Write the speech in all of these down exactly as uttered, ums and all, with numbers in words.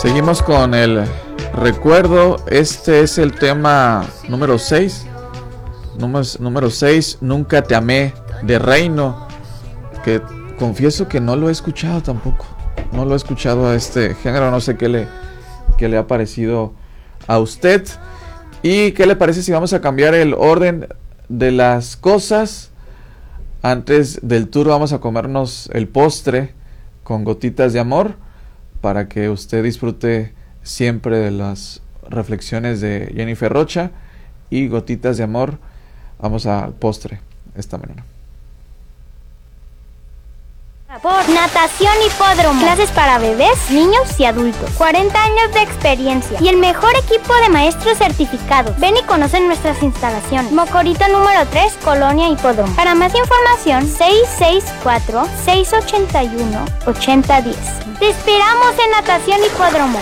Seguimos con el recuerdo. Este es el tema número seis. Número, número seis, Nunca te amé, de Reino. Que confieso que no lo he escuchado tampoco. No lo he escuchado a este género. No sé qué le, qué le ha parecido a usted. ¿Y qué le parece si vamos a cambiar el orden de las cosas? Antes del tour vamos a comernos el postre con gotitas de amor, para que usted disfrute siempre de las reflexiones de Jennifer Rocha. Y gotitas de amor, vamos al postre esta mañana. Por Natación Hipódromo. Clases para bebés, niños y adultos. cuarenta años de experiencia y el mejor equipo de maestros certificados. Ven y conoce nuestras instalaciones. Mocorito número tres, Colonia Hipódromo. Para más información, seis seis cuatro, seis ocho uno, ocho cero uno cero. Te esperamos en Natación Hipódromo.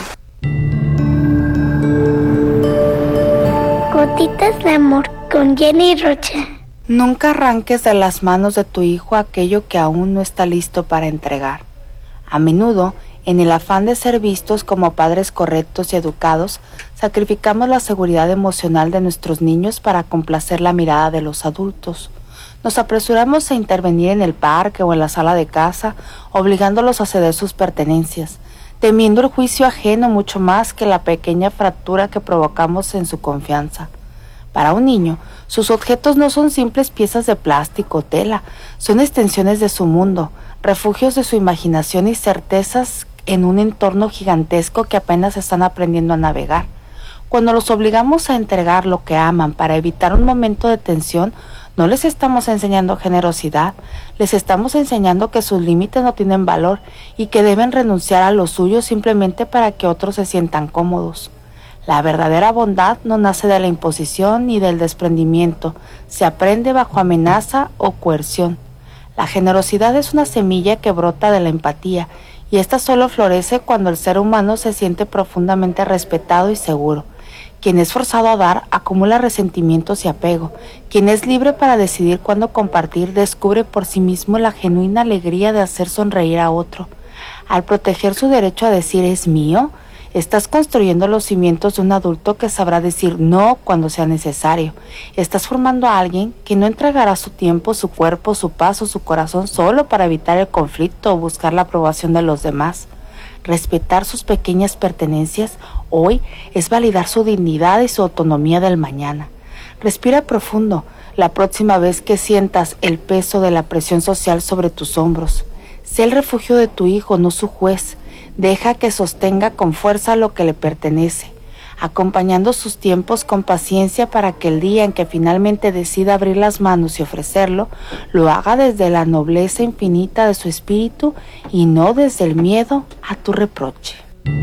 Gotitas de amor con Jenny Rocha. Nunca arranques de las manos de tu hijo aquello que aún no está listo para entregar. A menudo, en el afán de ser vistos como padres correctos y educados, sacrificamos la seguridad emocional de nuestros niños para complacer la mirada de los adultos. Nos apresuramos a intervenir en el parque o en la sala de casa, obligándolos a ceder sus pertenencias, temiendo el juicio ajeno mucho más que la pequeña fractura que provocamos en su confianza. Para un niño, sus objetos no son simples piezas de plástico o tela, son extensiones de su mundo, refugios de su imaginación y certezas en un entorno gigantesco que apenas están aprendiendo a navegar. Cuando los obligamos a entregar lo que aman para evitar un momento de tensión, no les estamos enseñando generosidad, les estamos enseñando que sus límites no tienen valor y que deben renunciar a lo suyo simplemente para que otros se sientan cómodos. La verdadera bondad no nace de la imposición ni del desprendimiento, se aprende bajo amenaza o coerción. La generosidad es una semilla que brota de la empatía, y esta solo florece cuando el ser humano se siente profundamente respetado y seguro. Quien es forzado a dar acumula resentimientos y apego. Quien es libre para decidir cuándo compartir descubre por sí mismo la genuina alegría de hacer sonreír a otro. Al proteger su derecho a decir «es mío», estás construyendo los cimientos de un adulto que sabrá decir no cuando sea necesario. Estás formando a alguien que no entregará su tiempo, su cuerpo, su paz o su corazón solo para evitar el conflicto o buscar la aprobación de los demás. Respetar sus pequeñas pertenencias hoy es validar su dignidad y su autonomía del mañana. Respira profundo la próxima vez que sientas el peso de la presión social sobre tus hombros. Sé el refugio de tu hijo, no su juez. Deja que sostenga con fuerza lo que le pertenece, acompañando sus tiempos con paciencia para que el día en que finalmente decida abrir las manos y ofrecerlo, lo haga desde la nobleza infinita de su espíritu y no desde el miedo a tu reproche.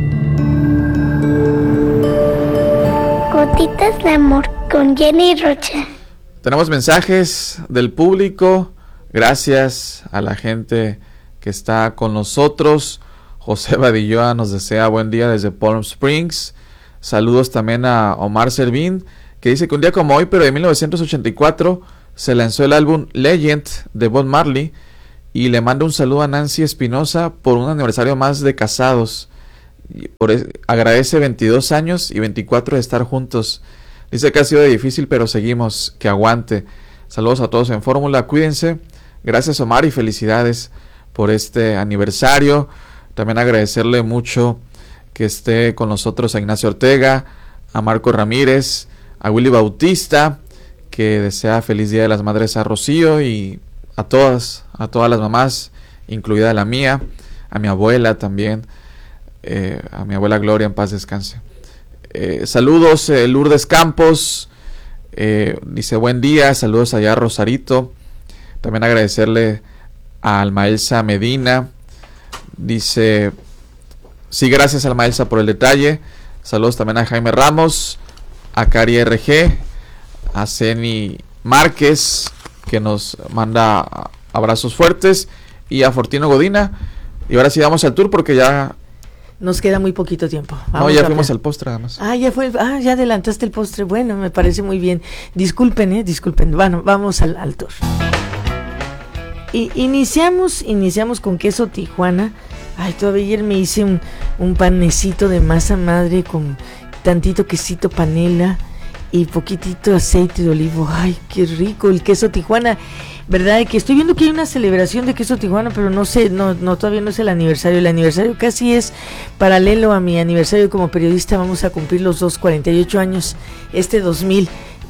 Gotitas de amor con Jenny Rocha. Tenemos mensajes del público. Gracias a la gente que está con nosotros. José Badilloa nos desea buen día desde Palm Springs. Saludos también a Omar Servín, que dice que un día como hoy, pero de mil novecientos ochenta y cuatro, se lanzó el álbum Legend de Bob Marley, y le manda un saludo a Nancy Espinosa por un aniversario más de casados. Por es, agradece veintidós años y veinticuatro de estar juntos. Dice que ha sido difícil, pero seguimos, que aguante. Saludos a todos en Fórmula, cuídense. Gracias, Omar, y felicidades por este aniversario. También agradecerle mucho que esté con nosotros a Ignacio Ortega, a Marco Ramírez, a Willy Bautista, que desea feliz Día de las Madres a Rocío y a todas, a todas las mamás, incluida la mía, a mi abuela también, eh, a mi abuela Gloria, en paz descanse. Eh, saludos, eh, Lourdes Campos, eh, dice buen día, saludos allá a Rosarito. También agradecerle a Almaelsa Medina. Dice, sí, gracias Alma Elsa por el detalle. Saludos también a Jaime Ramos, a Cari R G, a Ceni Márquez, que nos manda abrazos fuertes, y a Fortino Godina. Y ahora sí vamos al tour porque ya nos queda muy poquito tiempo. Vamos no, ya rápido. Fuimos al postre además. Ah, ya fue, ah, ya adelantaste el postre. Bueno, me parece muy bien. Disculpen, eh, disculpen. Bueno, vamos al, al tour. Y iniciamos, iniciamos con queso Tijuana. Ay, todavía ayer me hice un, un panecito de masa madre con tantito quesito panela y poquitito aceite de olivo. Ay, qué rico el queso Tijuana, ¿verdad? Que estoy viendo que hay una celebración de queso Tijuana, pero no sé, no, no todavía no es el aniversario. El aniversario casi es paralelo a mi aniversario como periodista. Vamos a cumplir los dos, cuarenta y ocho años este dos mil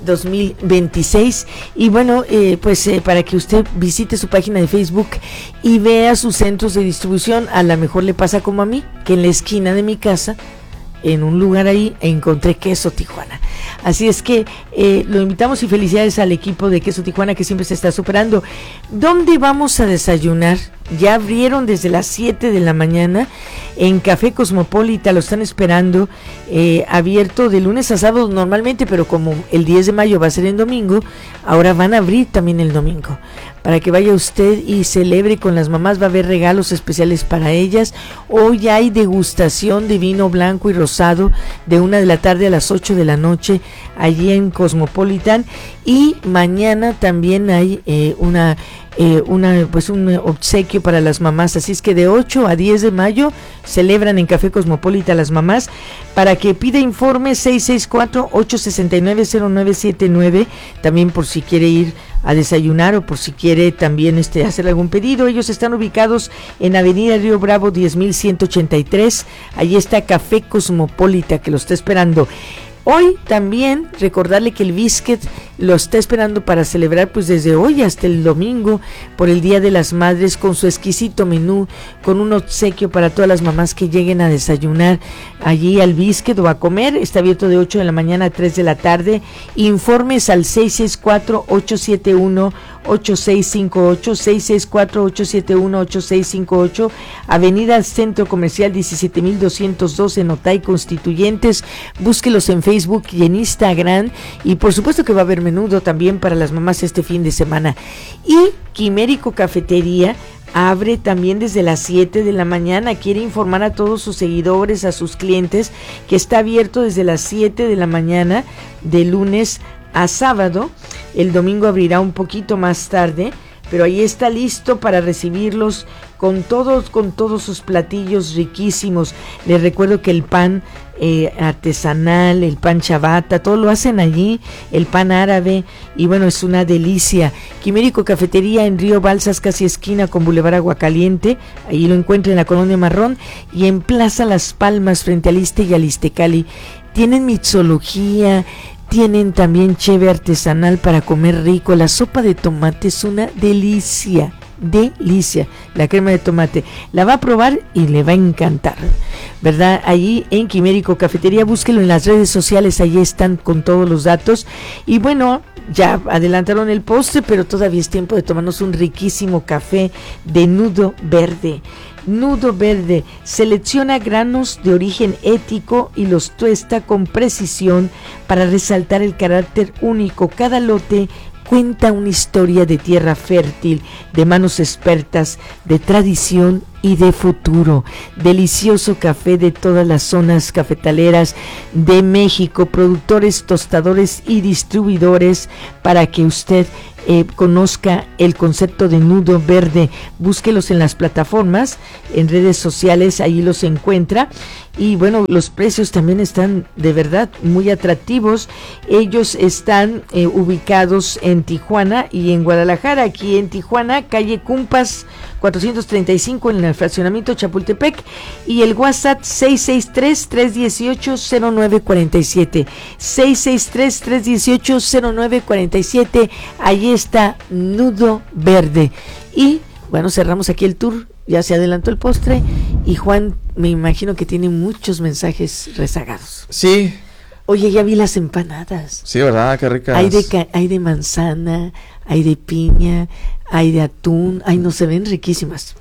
veintiséis. Y bueno, eh, pues eh, para que usted visite su página de Facebook y vea sus centros de distribución. A lo mejor le pasa como a mí, que en la esquina de mi casa, en un lugar ahí, encontré queso Tijuana. Así es que eh, lo invitamos y felicidades al equipo de queso Tijuana, que siempre se está superando. ¿Dónde vamos a desayunar? Ya abrieron desde las siete de la mañana en Café Cosmopolita, lo están esperando, eh, abierto de lunes a sábado normalmente, pero como el diez de mayo va a ser en domingo, ahora van a abrir también el domingo, para que vaya usted y celebre con las mamás. Va a haber regalos especiales para ellas. Hoy hay degustación de vino blanco y rosado de una de la tarde a las ocho de la noche allí en Cosmopolitan, y mañana también hay eh, una eh, una pues un obsequio para las mamás. Así es que de ocho a diez de mayo celebran en Café Cosmopolita las mamás. Para que pida informe, seis seis cuatro, ocho seis nueve, cero nueve siete nueve, también por si quiere ir a desayunar o por si quiere también este hacer algún pedido. Ellos están ubicados en Avenida Río Bravo diez mil ciento ochenta y tres. Allí está Café Cosmopolita, que lo está esperando. Hoy también recordarle que el Biscuit lo está esperando para celebrar pues desde hoy hasta el domingo por el Día de las Madres, con su exquisito menú, con un obsequio para todas las mamás que lleguen a desayunar allí al Biscuit o a comer. Está abierto de ocho de la mañana a tres de la tarde. Informes al seis seis cuatro, ocho siete uno, ocho seis cinco ocho, seis seis cuatro, ocho siete uno, ocho seis cinco ocho, Avenida Centro Comercial diecisiete mil doscientos doce en Otay Constituyentes. Búsquelos en Facebook y en Instagram, y por supuesto que va a haber menudo también para las mamás este fin de semana. Y Quimérico Cafetería abre también desde las siete de la mañana. Quiere informar a todos sus seguidores, a sus clientes, que está abierto desde las siete de la mañana de lunes a sábado. El domingo abrirá un poquito más tarde, pero ahí está listo para recibirlos con todos, con todos sus platillos riquísimos. Les recuerdo que el pan eh, artesanal, el pan chabata, todo lo hacen allí, el pan árabe, y bueno, es una delicia. Quimérico Cafetería en Río Balsas, casi esquina con Boulevard Aguacaliente, ahí lo encuentra en la Colonia Marrón, y en Plaza Las Palmas, frente al Iste y al Istecali. Tienen mixología, tienen también cheve artesanal para comer rico. La sopa de tomate es una delicia, delicia. La crema de tomate la va a probar y le va a encantar, ¿verdad? Allí en Quimérico Cafetería, búsquelo en las redes sociales, allí están con todos los datos. Y bueno, ya adelantaron el postre, pero todavía es tiempo de tomarnos un riquísimo café de Nudo Verde. Nudo Verde selecciona granos de origen ético y los tuesta con precisión para resaltar el carácter único. Cada lote cuenta una historia de tierra fértil, de manos expertas, de tradición y de futuro. Delicioso café de todas las zonas cafetaleras de México, productores, tostadores y distribuidores, para que usted eh, conozca el concepto de Nudo Verde. Búsquelos en las plataformas, en redes sociales, ahí los encuentra. Y bueno, los precios también están de verdad muy atractivos. Ellos están eh, ubicados en Tijuana y en Guadalajara. Aquí en Tijuana, calle Cumpas cuatrocientos treinta y cinco, en el fraccionamiento Chapultepec, y el WhatsApp seis seis tres, tres uno ocho, cero nueve cuatro siete, seis seis tres, tres uno ocho, cero nueve cuatro siete. Ahí está Nudo Verde. Y bueno, cerramos aquí el tour. Ya se adelantó el postre y Juan, me imagino que tiene muchos mensajes rezagados. Sí. Oye, ya vi las empanadas. Sí, ¿verdad? Qué ricas. Hay de, ca- hay de manzana, hay de piña, hay de atún. Ay, no, se ven riquísimas.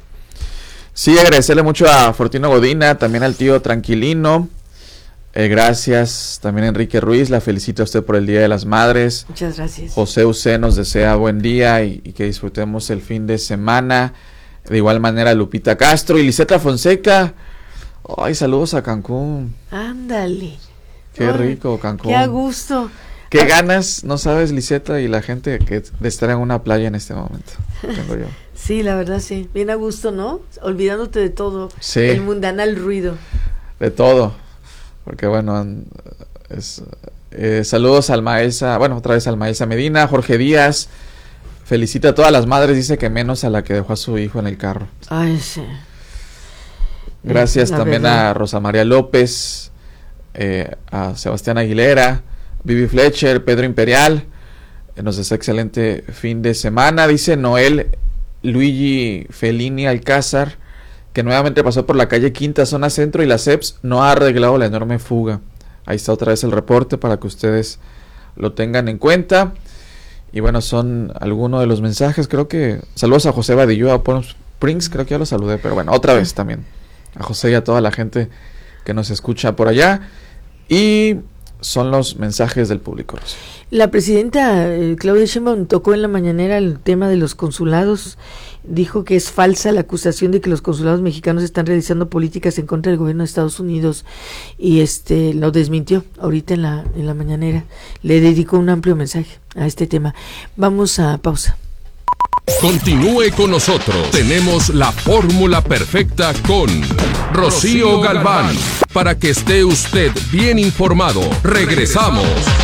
Sí, agradecerle mucho a Fortino Godina, también al tío Tranquilino. Eh, gracias. También a Enrique Ruiz, la felicito a usted por el Día de las Madres. Muchas gracias. José Ucé nos desea buen día y, y que disfrutemos el fin de semana. De igual manera, Lupita Castro y Liseta Fonseca. Ay, saludos a Cancún. Ándale. Qué Ay, rico, Cancún. Qué a gusto. Qué ganas, no sabes, Liseta y la gente, que de estar en una playa en este momento. Tengo yo. Sí, la verdad sí. Bien a gusto, ¿no? Olvidándote de todo. Sí. El mundanal ruido. de todo. Porque bueno, es, eh, saludos al Maesa, bueno, otra vez al Maesa Medina, Jorge Díaz. Felicita a todas las madres, dice que menos a la que dejó a su hijo en el carro. Ay, sí. Gracias La también verdad. a Rosa María López, eh, a Sebastián Aguilera, Vivi Fletcher, Pedro Imperial. Eh, nos desea excelente fin de semana. Dice Noel Luigi Fellini Alcázar, que nuevamente pasó por la calle Quinta, zona centro, y la C E P S no ha arreglado la enorme fuga. Ahí está otra vez el reporte para que ustedes lo tengan en cuenta. Y bueno, son algunos de los mensajes. Creo que saludos a José Badillo, a Palm Springs, creo que ya lo saludé, pero bueno, otra vez también a José y a toda la gente que nos escucha por allá. Y son los mensajes del público. La presidenta eh, Claudia Sheinbaum tocó en la mañanera el tema de los consulados. Dijo que es falsa la acusación de que los consulados mexicanos están realizando políticas en contra del gobierno de Estados Unidos, y este lo desmintió ahorita en la en la mañanera. Le dedicó un amplio mensaje a este tema. Vamos a pausa. Continúe con nosotros. Tenemos la fórmula perfecta con Rocío Galván, para que esté usted bien informado. Regresamos.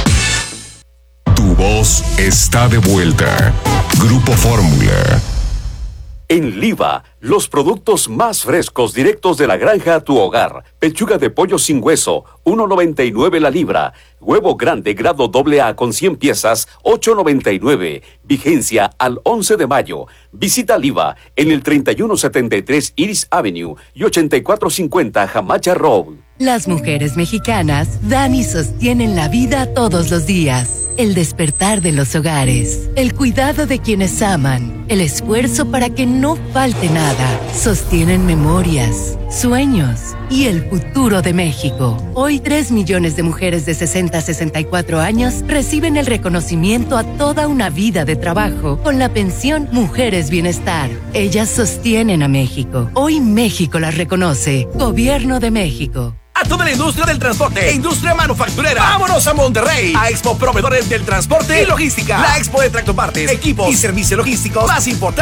Tu voz está de vuelta. Grupo Fórmula. En Liva, los productos más frescos directos de la granja a tu hogar. Pechuga de pollo sin hueso, uno noventa y nueve la libra. Huevo grande grado doble A con cien piezas, ocho noventa y nueve. Vigencia al once de mayo. Visita Liva en el treinta y uno setenta y tres Iris Avenue y ochenta y cuatro cincuenta Jamacha Road. Las mujeres mexicanas dan y sostienen la vida todos los días. El despertar de los hogares, el cuidado de quienes aman, el esfuerzo para que no falte nada. Sostienen memorias, sueños y el futuro de México. Hoy, tres millones de mujeres de sesenta a sesenta y cuatro años reciben el reconocimiento a toda una vida de trabajo con la pensión Mujeres Bienestar. Ellas sostienen a México. Hoy México las reconoce. Gobierno de México. A toda la industria del transporte e industria manufacturera. ¡Vámonos a Monterrey! A Expo Proveedores del Transporte y Logística. La expo de tractopartes, equipos y servicios logísticos más importante